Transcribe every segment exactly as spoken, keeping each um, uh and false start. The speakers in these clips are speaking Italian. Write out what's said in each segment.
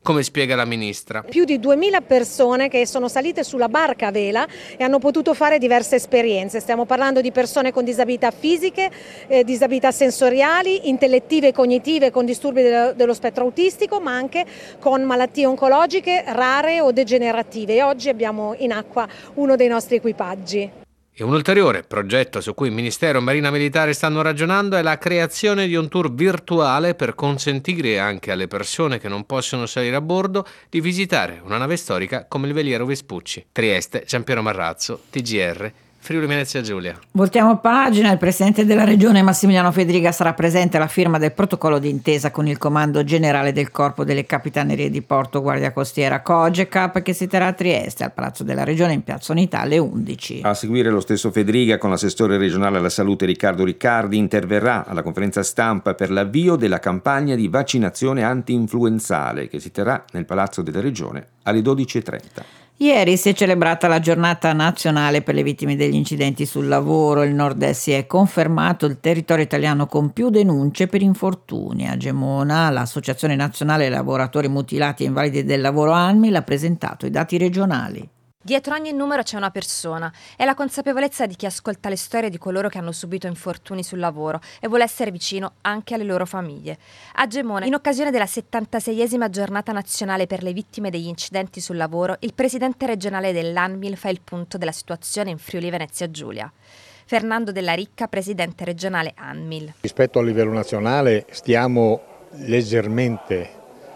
come spiega la ministra. Più di duemila persone che sono salite sulla barca a vela e hanno potuto fare diverse esperienze. Stiamo parlando di persone con disabilità fisiche, eh, disabilità sensoriali, intellettive e cognitive con disturbi de- dello spettro autistico, ma anche con malattie oncologiche rare o degenerative. E oggi abbiamo in acqua uno dei nostri equipaggi. E un ulteriore progetto su cui Ministero e Marina Militare stanno ragionando è la creazione di un tour virtuale per consentire anche alle persone che non possono salire a bordo di visitare una nave storica come il veliero Vespucci. Trieste, Giampiero Marrazzo, T G R, Friuli Venezia Giulia. Voltiamo pagina. Il presidente della regione Massimiliano Fedriga sarà presente alla firma del protocollo d'intesa con il comando generale del corpo delle capitanerie di porto Guardia Costiera Cogecap, che si terrà a Trieste al Palazzo della Regione in Piazza Unità alle undici. A seguire lo stesso Fedriga con l'assessore regionale alla salute Riccardo Riccardi interverrà alla conferenza stampa per l'avvio della campagna di vaccinazione anti-influenzale che si terrà nel Palazzo della Regione alle dodici e trenta. Ieri si è celebrata la giornata nazionale per le vittime degli incidenti sul lavoro. Il Nord-Est si è confermato il territorio italiano con più denunce per infortuni. A Gemona, l'Associazione Nazionale Lavoratori Mutilati e Invalidi del Lavoro ANMIL ha presentato i dati regionali. Dietro ogni numero c'è una persona. È la consapevolezza di chi ascolta le storie di coloro che hanno subito infortuni sul lavoro e vuole essere vicino anche alle loro famiglie. A Gemona, in occasione della settantaseiesima giornata nazionale per le vittime degli incidenti sul lavoro, il presidente regionale dell'ANMIL fa il punto della situazione in Friuli Venezia Giulia. Fernando Della Ricca, presidente regionale ANMIL. Rispetto al livello nazionale stiamo leggermente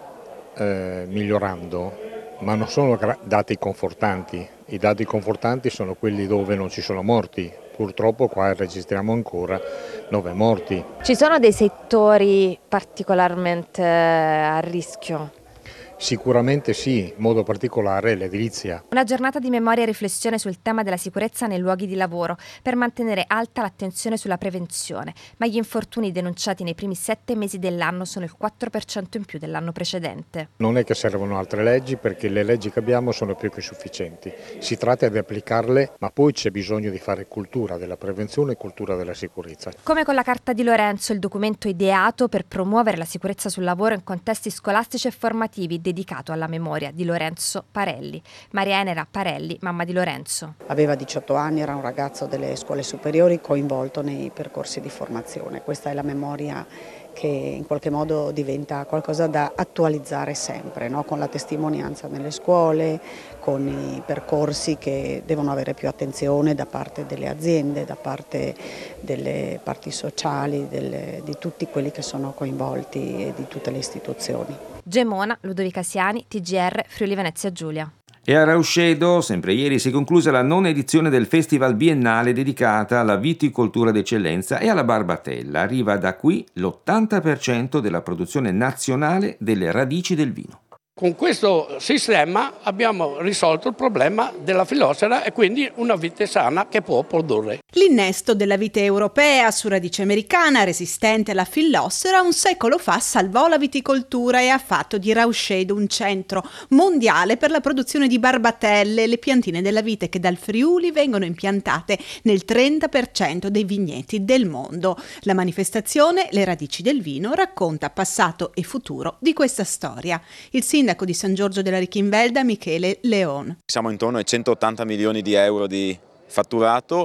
eh, migliorando, ma non sono dati confortanti. I dati confortanti sono quelli dove non ci sono morti. Purtroppo qua registriamo ancora nove morti. Ci sono dei settori particolarmente a rischio? Sicuramente sì, in modo particolare l'edilizia. Una giornata di memoria e riflessione sul tema della sicurezza nei luoghi di lavoro per mantenere alta l'attenzione sulla prevenzione, ma gli infortuni denunciati nei primi sette mesi dell'anno sono il quattro per cento in più dell'anno precedente. Non è che servono altre leggi, perché le leggi che abbiamo sono più che sufficienti. Si tratta di applicarle, ma poi c'è bisogno di fare cultura della prevenzione e cultura della sicurezza. Come con la Carta di Lorenzo, il documento ideato per promuovere la sicurezza sul lavoro in contesti scolastici e formativi, dedicato alla memoria di Lorenzo Parelli. Maria Enera Parelli, mamma di Lorenzo. Aveva diciotto anni, era un ragazzo delle scuole superiori coinvolto nei percorsi di formazione. Questa è la memoria che in qualche modo diventa qualcosa da attualizzare sempre, no? Con la testimonianza nelle scuole, con i percorsi che devono avere più attenzione da parte delle aziende, da parte delle parti sociali, delle, di tutti quelli che sono coinvolti e di tutte le istituzioni. Gemona, Ludovica Siani, T G R, Friuli Venezia Giulia. E a Rauscedo, sempre ieri, si è conclusa la nona edizione del Festival Biennale dedicata alla viticoltura d'eccellenza e alla barbatella. Arriva da qui l'ottanta per cento della produzione nazionale delle radici del vino. Con questo sistema abbiamo risolto il problema della fillossera e quindi una vite sana che può produrre. L'innesto della vite europea su radice americana resistente alla fillossera un secolo fa salvò la viticoltura e ha fatto di Rauscedo un centro mondiale per la produzione di barbatelle, le piantine della vite che dal Friuli vengono impiantate nel trenta per cento dei vigneti del mondo. La manifestazione Le radici del vino racconta passato e futuro di questa storia. Il sindaco di San Giorgio della Richinvelda, Michele Leon. Siamo intorno ai centottanta milioni di euro di fatturato,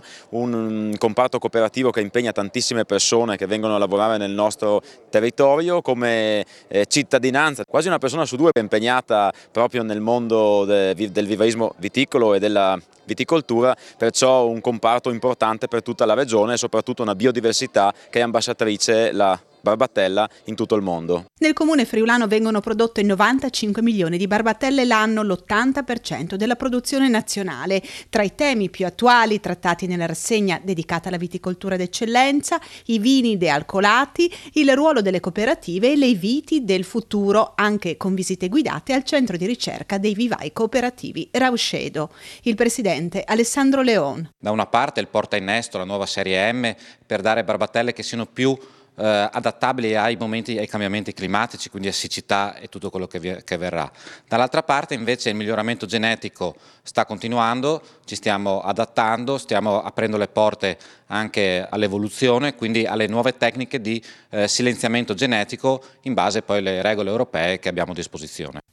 un comparto cooperativo che impegna tantissime persone che vengono a lavorare nel nostro territorio come eh, cittadinanza. Quasi una persona su due è impegnata proprio nel mondo de, del vivaismo viticolo e della viticoltura, perciò un comparto importante per tutta la regione e soprattutto una biodiversità che è ambasciatrice la barbattella in tutto il mondo. Nel comune friulano vengono prodotte novantacinque milioni di barbattelle l'anno, l'ottanta per cento della produzione nazionale. Tra i temi più attuali trattati nella rassegna dedicata alla viticoltura d'eccellenza, i vini dealcolati, il ruolo delle cooperative e le viti del futuro, anche con visite guidate al centro di ricerca dei vivai cooperativi Rauscedo. Il presidente Alessandro Leon. Da una parte il porta innesto, la nuova serie M, per dare barbattelle che siano più Eh, adattabili ai momenti, ai cambiamenti climatici, quindi a siccità e tutto quello che, vi, che verrà. Dall'altra parte invece il miglioramento genetico sta continuando, ci stiamo adattando, stiamo aprendo le porte anche all'evoluzione, quindi alle nuove tecniche di eh, silenziamento genetico in base poi alle regole europee che abbiamo a disposizione.